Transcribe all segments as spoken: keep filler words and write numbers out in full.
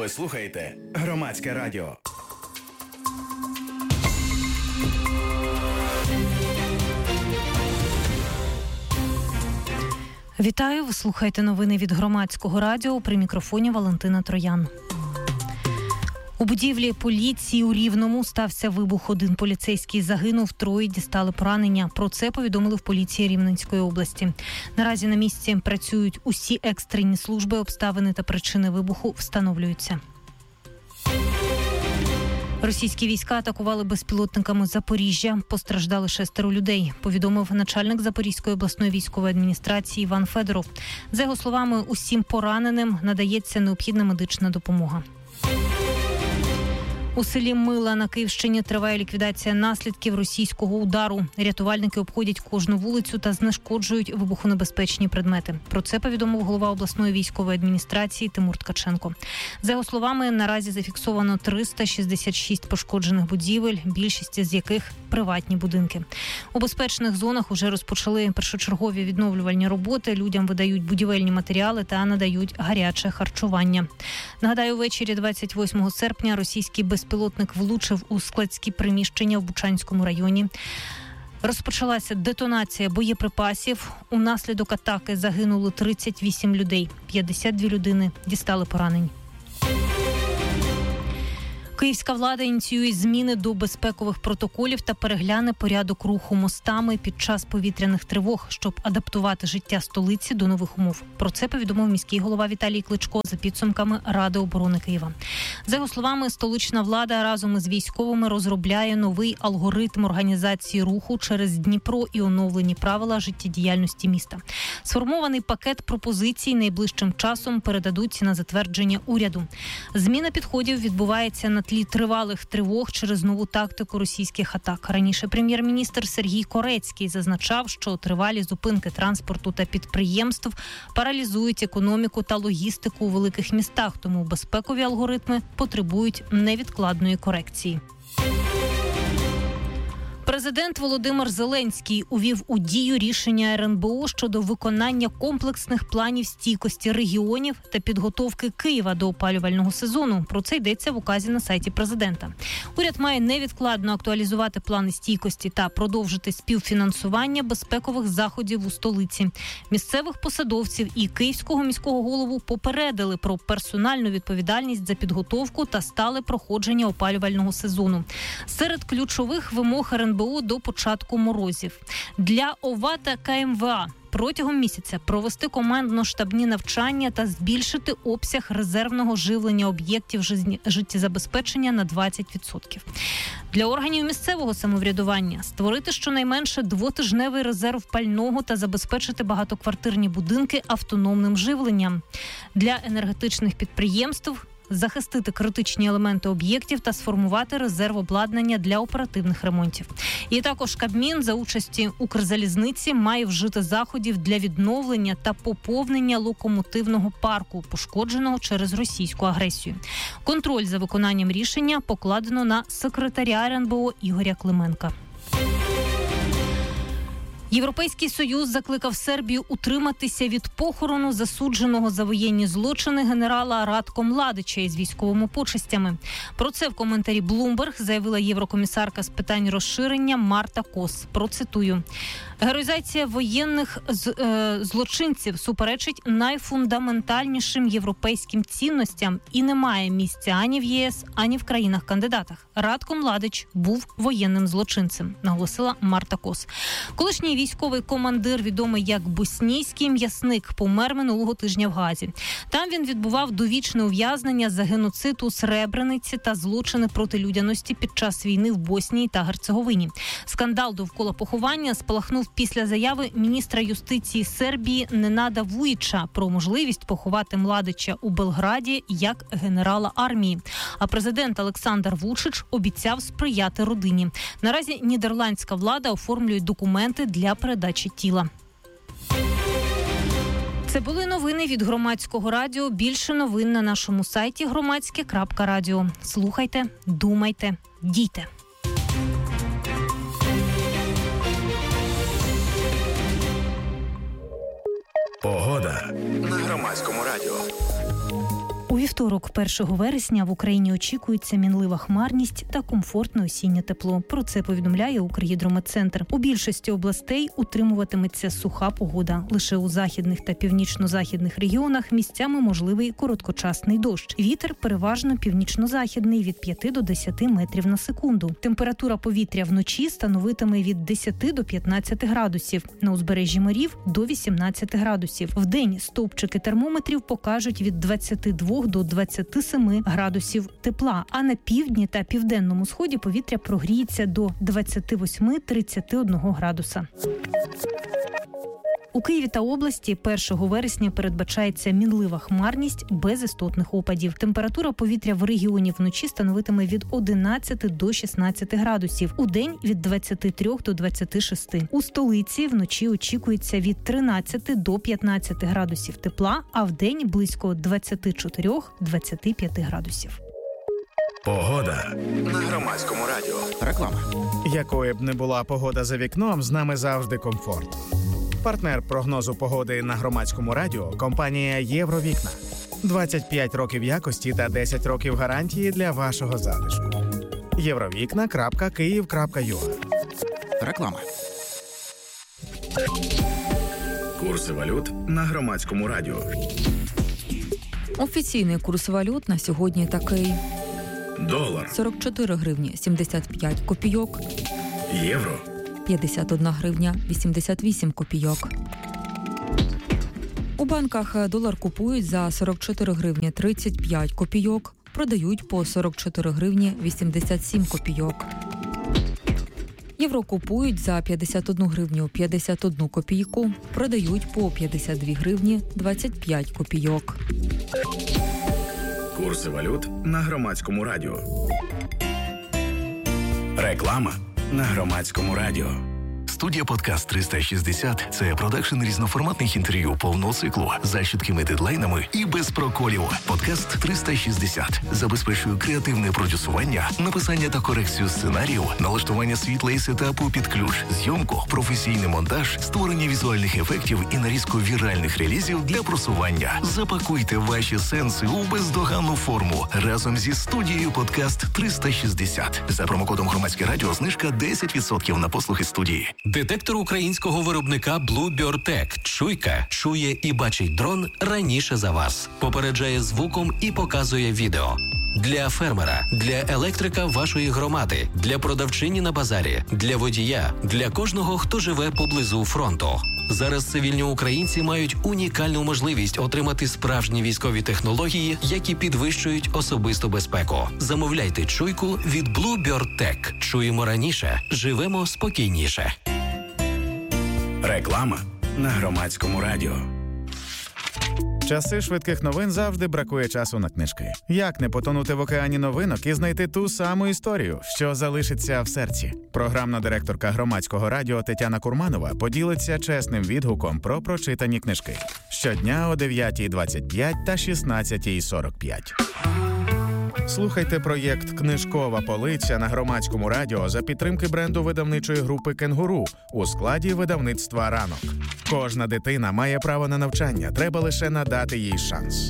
Ви слухаєте Громадське радіо. Вітаю, ви слухаєте новини від Громадського радіо. При мікрофоні Валентина Троян. У будівлі поліції у Рівному стався вибух. Один поліцейський загинув, троє дістали поранення. Про це повідомили в поліції Рівненської області. Наразі на місці працюють усі екстрені служби, обставини та причини вибуху встановлюються. Російські війська атакували безпілотниками Запоріжжя. Постраждали шестеро людей, повідомив начальник Запорізької обласної військової адміністрації Іван Федоров. За його словами, усім пораненим надається необхідна медична допомога. У селі Мила на Київщині триває ліквідація наслідків російського удару. Рятувальники обходять кожну вулицю та знешкоджують вибухонебезпечні предмети. Про це повідомив голова обласної військової адміністрації Тимур Ткаченко. За його словами, наразі зафіксовано триста шістдесят шість пошкоджених будівель, більшість з яких приватні будинки. У безпечних зонах уже розпочали першочергові відновлювальні роботи. Людям видають будівельні матеріали та надають гаряче харчування. Нагадаю, ввечері двадцять восьмого серпня російський безпілотник Безпілотник влучив у складські приміщення в Бучанському районі. Розпочалася детонація боєприпасів. Унаслідок атаки загинули тридцять вісім людей. п'ятдесят дві людини дістали поранень. Київська влада ініціює зміни до безпекових протоколів та перегляне порядок руху мостами під час повітряних тривог, щоб адаптувати життя столиці до нових умов. Про це повідомив міський голова Віталій Кличко за підсумками Ради оборони Києва. За його словами, столична влада разом із військовими розробляє новий алгоритм організації руху через Дніпро і оновлені правила життєдіяльності міста. Сформований пакет пропозицій найближчим часом передадуть на затвердження уряду. Зміна підходів відбувається на тлі тривалих тривог через нову тактику російських атак. Раніше прем'єр-міністр Сергій Корецький зазначав, що тривалі зупинки транспорту та підприємств паралізують економіку та логістику у великих містах, тому безпекові алгоритми потребують невідкладної корекції. Президент Володимир Зеленський увів у дію рішення ер ен бе о щодо виконання комплексних планів стійкості регіонів та підготовки Києва до опалювального сезону. Про це йдеться в указі на сайті президента. Уряд має невідкладно актуалізувати плани стійкості та продовжити співфінансування безпекових заходів у столиці. Місцевих посадовців і київського міського голову попередили про персональну відповідальність за підготовку та стале проходження опалювального сезону. Серед ключових вимог ер ен бе о до початку морозів. Для ОВА та ка ем ве а протягом місяця провести командно-штабні навчання та збільшити обсяг резервного живлення об'єктів життєзабезпечення на двадцять відсотків. Для органів місцевого самоврядування створити щонайменше двотижневий резерв пального та забезпечити багатоквартирні будинки автономним живленням. Для енергетичних підприємств захистити критичні елементи об'єктів та сформувати резерв обладнання для оперативних ремонтів. І також Кабмін за участі Укрзалізниці має вжити заходів для відновлення та поповнення локомотивного парку, пошкодженого через російську агресію. Контроль за виконанням рішення покладено на секретаря ер ен бе о Ігоря Клименка. Європейський Союз закликав Сербію утриматися від похорону засудженого за воєнні злочини генерала Радко Младича із військовими почестями. Про це в коментарі Bloomberg заявила єврокомісарка з питань розширення Марта Кос. Процитую. Героїзація воєнних з, е, злочинців суперечить найфундаментальнішим європейським цінностям і не має місця ані в є ес, ані в країнах-кандидатах. Радко Младич був воєнним злочинцем, наголосила Марта Кос. Колишній військовий командир, відомий як боснійський м'ясник, помер минулого тижня в Гаазі. Там він відбував довічне ув'язнення за геноцид у Сребрениці та злочини проти людяності під час війни в Боснії та Герцеговині. Скандал довкола поховання спалахнув після заяви міністра юстиції Сербії Ненада Вуїча про можливість поховати Младича у Белграді як генерала армії. А президент Олександр Вучич обіцяв сприяти родині. Наразі нідерландська влада оформлює документи для передачі тіла. Це були новини від Громадського радіо. Більше новин на нашому сайті громадське крапка радіо. Слухайте, думайте, дійте. Погода на Громадському радіо. У вівторок, першого вересня, в Україні очікується мінлива хмарність та комфортне осіннє тепло. Про це повідомляє Укргідрометцентр. У більшості областей утримуватиметься суха погода. Лише у західних та північно-західних регіонах місцями можливий короткочасний дощ. Вітер переважно північно-західний від п'яти до десяти метрів на секунду. Температура повітря вночі становитиме від десяти до п'ятнадцяти градусів. На узбережжі морів – до вісімнадцяти градусів. Вдень стовпчики термометрів покажуть від двадцяти двох до двадцяти семи градусів тепла, а на півдні та південному сході повітря прогріється до двадцяти восьми - тридцяти одного градуса. У Києві та області першого вересня передбачається мінлива хмарність без істотних опадів. Температура повітря в регіоні вночі становитиме від одинадцяти до шістнадцяти градусів. Удень – від двадцяти трьох до двадцяти шести. У столиці вночі очікується від тринадцяти до п'ятнадцяти градусів тепла, а вдень – близько двадцяти чотирьох - двадцяти п'яти градусів. Погода на Громадському радіо. Реклама. Якою б не була погода за вікном, з нами завжди комфорт. Партнер прогнозу погоди на Громадському радіо – компанія «Євровікна». двадцять п'ять років якості та десять років гарантії для вашого затишку. євровікна крапка київ крапка ю а. Реклама. Курси валют на Громадському радіо. Офіційний курс валют на сьогодні такий. Долар. сорок чотири гривні сімдесят п'ять копійок. Євро. п'ятдесят одна гривня вісімдесят вісім копійок. У банках долар купують за сорок чотири гривні тридцять п'ять копійок, продають по сорок чотири гривні вісімдесят сім копійок. Євро купують за п'ятдесят одну гривню п'ятдесят одну копійку, продають по п'ятдесят дві гривні двадцять п'ять копійок. Курси валют на Громадському радіо. Реклама на Громадському радіо. Студія «Подкаст триста шістдесят» – це продакшн різноформатних інтерв'ю повного циклу за чіткими дедлайнами і без проколів. «Подкаст триста шістдесят» забезпечує креативне продюсування, написання та корекцію сценарію, налаштування світла і сетапу під ключ, зйомку, професійний монтаж, створення візуальних ефектів і нарізку віральних релізів для просування. Запакуйте ваші сенси у бездоганну форму разом зі студією «Подкаст триста шістдесят». За промокодом «Громадське радіо» знижка десять відсотків на послуги студії. Детектор українського виробника Bluebird-Tech. Чуйка чує і бачить дрон раніше за вас. Попереджає звуком і показує відео. Для фермера, для електрика вашої громади, для продавчині на базарі, для водія, для кожного, хто живе поблизу фронту. Зараз цивільні українці мають унікальну можливість отримати справжні військові технології, які підвищують особисту безпеку. Замовляйте чуйку від Bluebird-Tech. Чуємо раніше, живемо спокійніше. Реклама на Громадському радіо. Часи швидких новин завжди бракує часу на книжки. Як не потонути в океані новинок і знайти ту саму історію, що залишиться в серці? Програмна директорка Громадського радіо Тетяна Курманова поділиться чесним відгуком про прочитані книжки. Щодня о дев'ятій двадцять п'ять та шістнадцятій сорок п'ять. Слухайте проєкт «Книжкова полиця» на Громадському радіо за підтримки бренду видавничої групи «Кенгуру» у складі видавництва «Ранок». Кожна дитина має право на навчання, треба лише надати їй шанс.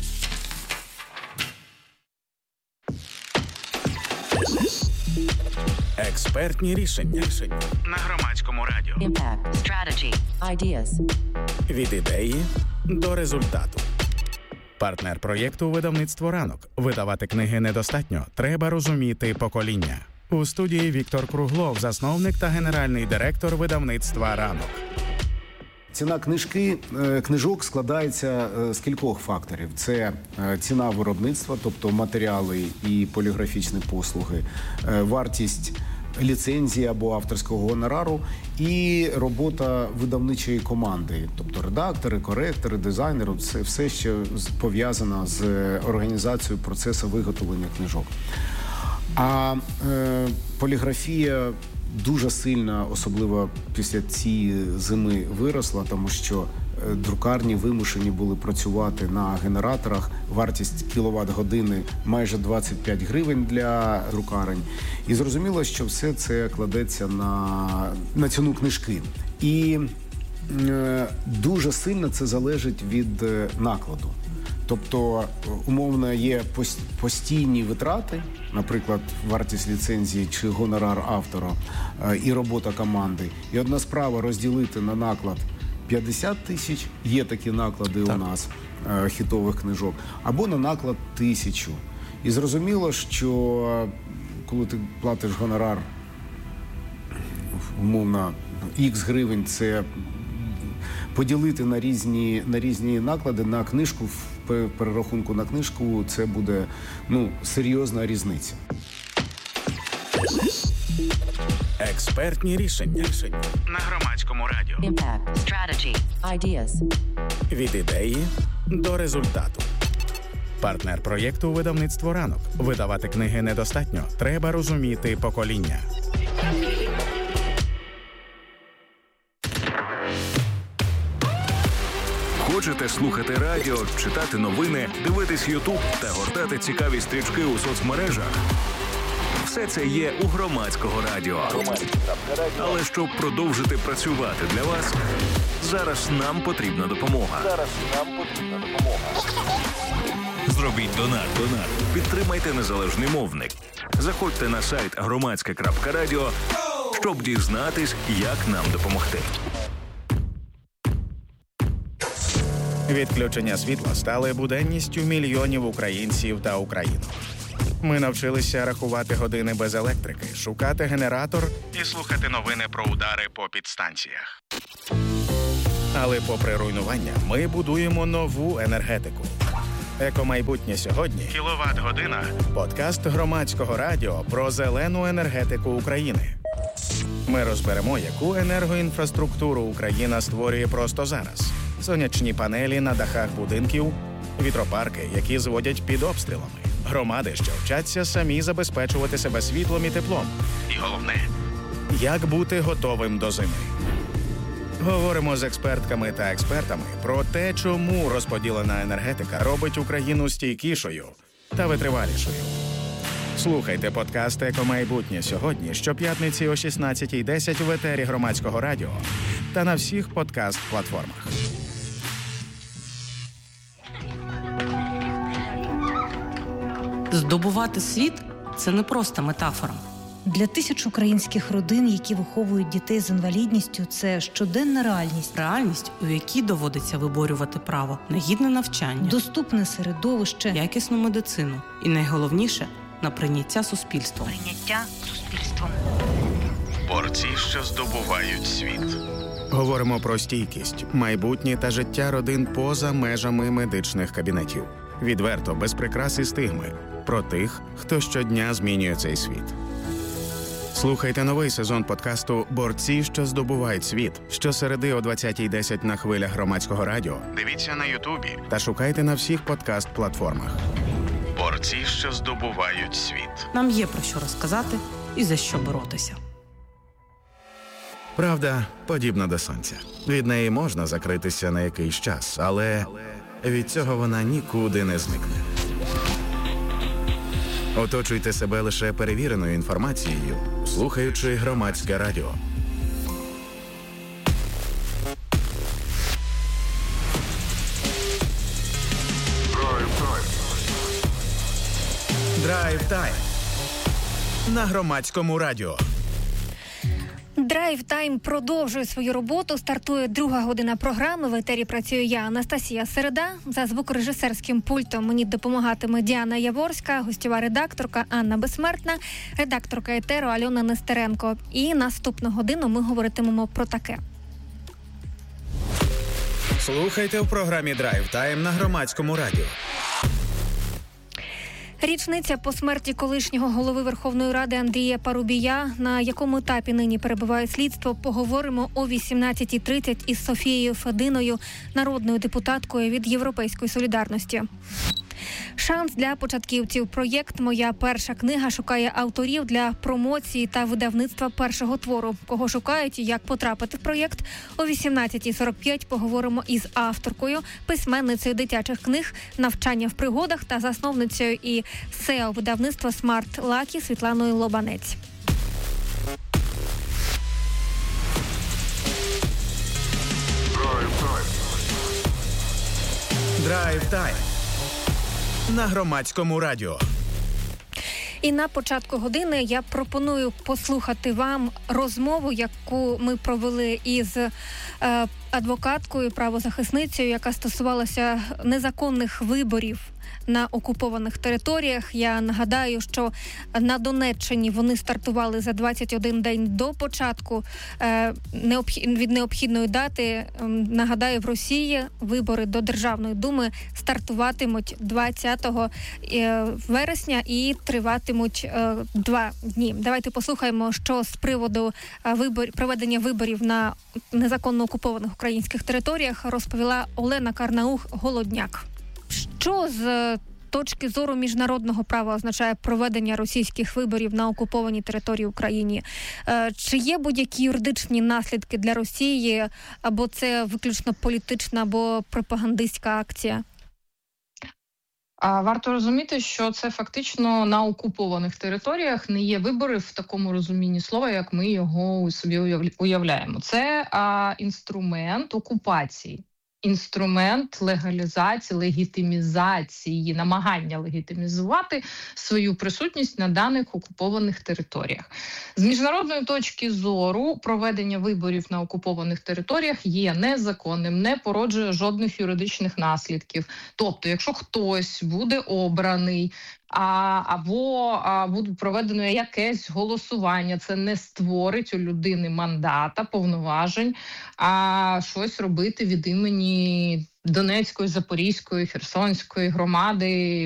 Експертні рішення на Громадському радіо. Impact, strategy, ideas. Від ідеї до результату. Партнер проєкту «Видавництво «Ранок». Видавати книги недостатньо, треба розуміти покоління. У студії Віктор Круглов, засновник та генеральний директор видавництва «Ранок». Ціна книжки, книжок складається з кількох факторів. Це ціна виробництва, тобто матеріали і поліграфічні послуги, вартість ліцензії або авторського гонорару і робота видавничої команди, тобто редактори, коректори, дизайнери, це все, що пов'язано з організацією процесу виготовлення книжок. А е, поліграфія дуже сильно, особливо після цієї зими, виросла, тому що друкарні вимушені були працювати на генераторах. Вартість кіловат-години майже двадцять п'ять гривень для друкарень. І зрозуміло, що все це кладеться на, на ціну книжки. І е, дуже сильно це залежить від накладу. Тобто, умовно, є постійні витрати, наприклад, вартість ліцензії чи гонорар автора і робота команди. І одна справа розділити на наклад п'ятдесят тисяч, є такі наклади так. у нас хітових книжок, або на наклад тисячу. І зрозуміло, що коли ти платиш гонорар, умовно, ікс гривень, це поділити на різні, на різні наклади на книжку, в перерахунку на книжку, це буде, ну, серйозна різниця. Експертні рішення. рішення на Громадському радіо. Impact. Strategy. Ideas. Від ідеї до результату. Партнер проєкту «Видавництво ранок». Видавати книги недостатньо. Треба розуміти покоління. Хочете слухати радіо, читати новини, дивитись Ютуб та гортати цікаві стрічки у соцмережах? Все це є у Громадського радіо. Але щоб продовжити працювати для вас, зараз нам потрібна допомога. Зараз нам потрібна допомога. Зробіть донат. Донат. Підтримайте незалежний мовник. Заходьте на сайт громадське крапка радіо, щоб дізнатись, як нам допомогти. Відключення світла стали буденністю мільйонів українців та українок. Ми навчилися рахувати години без електрики, шукати генератор і слухати новини про удари по підстанціях. Але попри руйнування, ми будуємо нову енергетику. Екомайбутнє сьогодні – кіловат-година. Подкаст Громадського радіо про зелену енергетику України. Ми розберемо, яку енергоінфраструктуру Україна створює просто зараз. Сонячні панелі на дахах будинків, вітропарки, які зводять під обстрілами, громади, що вчаться самі забезпечувати себе світлом і теплом. І головне – як бути готовим до зими. Говоримо з експертками та експертами про те, чому розподілена енергетика робить Україну стійкішою та витривалішою. Слухайте подкаст «Екомайбутнє сьогодні» щоп'ятниці о шістнадцятій десять в етері Громадського радіо та на всіх подкаст-платформах. Здобувати світ – це не просто метафора. Для тисяч українських родин, які виховують дітей з інвалідністю, це щоденна реальність. Реальність, у якій доводиться виборювати право на гідне навчання, доступне середовище, якісну медицину і, найголовніше, на прийняття суспільством. Прийняття суспільством. Борці, що здобувають світ. Говоримо про стійкість, майбутнє та життя родин поза межами медичних кабінетів. Відверто, без прикрас і стигми. Про тих, хто щодня змінює цей світ. Слухайте новий сезон подкасту «Борці, що здобувають світ» щосереди о двадцятій десять на хвилях Громадського радіо. Дивіться на Ютубі та шукайте на всіх подкаст-платформах. Борці, що здобувають світ. Нам є про що розказати і за що боротися. Правда подібна до сонця. Від неї можна закритися на якийсь час, але від цього вона нікуди не зникне. Оточуйте себе лише перевіреною інформацією, слухаючи Громадське радіо. Драйв тайм на Громадському радіо. Драйв Тайм продовжує свою роботу. Стартує друга година програми. В етері працюю я, Анастасія Середа. За звукорежисерським пультом мені допомагатиме Діана Яворська, гостьова редакторка Анна Безсмертна, редакторка етеру Альона Нестеренко. І наступну годину ми говоритимемо про таке. Слухайте в програмі Драйв Тайм на Громадському радіо. Річниця по смерті колишнього голови Верховної Ради Андрія Парубія. На якому етапі нині перебуває слідство, поговоримо о вісімнадцятій тридцять із Софією Фединою, народною депутаткою від Європейської солідарності. Шанс для початківців. Проєкт «Моя перша книга» шукає авторів для промоції та видавництва першого твору. Кого шукають і як потрапити в проєкт? О вісімнадцятій сорок п'ять поговоримо із авторкою, письменницею дитячих книг, навчання в пригодах та засновницею і сео видавництва «Смарт Лакі» Світланою Лобанець. Драйв Тайм на Громадському радіо. І на початку години я пропоную послухати вам розмову, яку ми провели із е, адвокаткою, правозахисницею, яка стосувалася незаконних виборів на окупованих територіях. Я нагадаю, що на Донеччині вони стартували за двадцять один день до початку е, необхід, від необхідної дати. Е, нагадаю, в Росії вибори до Державної думи стартуватимуть двадцятого вересня і триватимуть е, два дні. Давайте послухаємо, що з приводу е, вибор, проведення виборів на незаконно окупованих українських територіях розповіла Олена Карнаух-Голодняк. Що з точки зору міжнародного права означає проведення російських виборів на окупованій території України? Чи є будь-які юридичні наслідки для Росії, або це виключно політична або пропагандистська акція? А варто розуміти, що це фактично на окупованих територіях не є вибори в такому розумінні слова, як ми його собі уявляємо. Це а, інструмент окупації. Інструмент легалізації, легітимізації, намагання легітимізувати свою присутність на даних окупованих територіях. З міжнародної точки зору проведення виборів на окупованих територіях є незаконним, не породжує жодних юридичних наслідків. Тобто, якщо хтось буде обраний, А, або а, буде проведено якесь голосування, це не створить у людини мандата, повноважень, а щось робити від імені Донецької, Запорізької, Херсонської громади